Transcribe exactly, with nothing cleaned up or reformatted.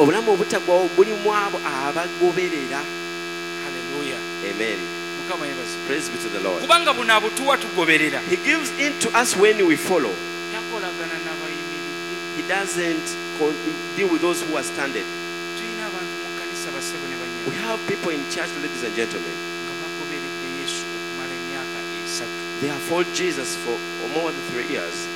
obulamu obutaggwawo buli mu abo abagoberera. Hallelujah. Amen. Mukama yebazi. Praise be to the Lord. Kubanga buno abutuwa tugoberera. He gives in to us when we follow. Takolagana n'abayimiridde. He doesn't con- deal with those who are standing. Tuyina abantu mu kanisa basebo ne banyama. We have people in church, ladies and gentlemen. Nga bagoberedde Yesu okumala emyaka esatu. They have followed Jesus for more than three years.